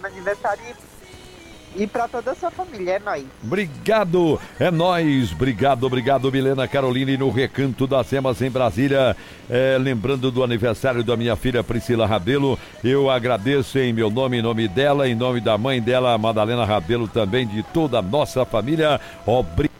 no aniversário e pra toda a sua família. É nóis. Obrigado, é nóis. Obrigado, Milena Caroline, no Recanto das Emas, em Brasília. Lembrando do aniversário da minha filha Priscila Rabelo, eu agradeço em meu nome, em nome dela, em nome da mãe dela, Madalena Rabelo, também de toda a nossa família. Obrigado.